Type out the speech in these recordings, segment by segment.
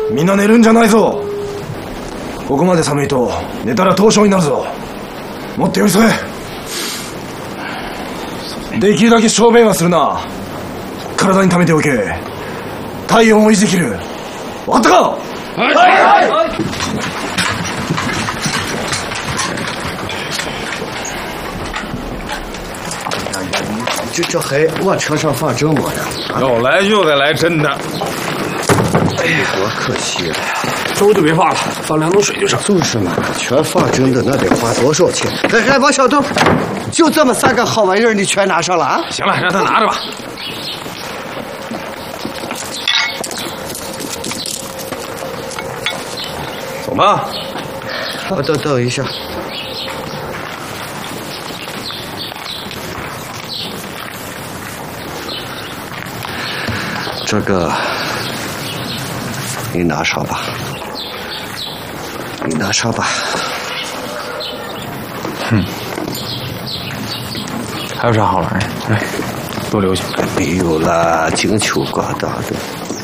みんな寝るんじゃないぞ。ここまで寒いと寝たら凍傷になるぞ。もっと寄り添え。できるだけ小便はするな。体に溜めておけ。体温を維持できる。分かったか？はい。 这还往车上放这么呀？ 要来就得来真的。 哎呀，多可惜了。 粥就别放了，放2桶水就成。 就是嘛，全放真的那得花多少钱？哎，王小豆，就这么3个好玩意儿，你全拿上了啊？ 行了，让他拿着吧。走吧。 等一下。这个你拿上吧，你拿上吧。 还有啥好玩的？来，多留下。 没有啦，金球疙瘩的。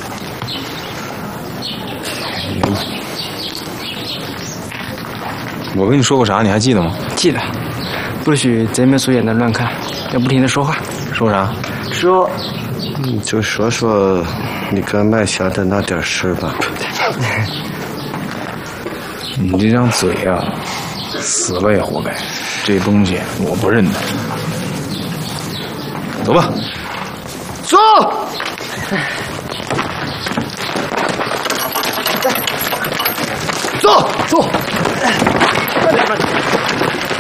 我跟你说过啥？你还记得吗？ 记得，不许贼眉鼠眼的乱看，要不停的说话。 说啥？ 说。 你就说你跟麦霞的那点事吧。 你这张嘴啊，死了也活该。这东西我不认得。走吧。 走。走。 慢点。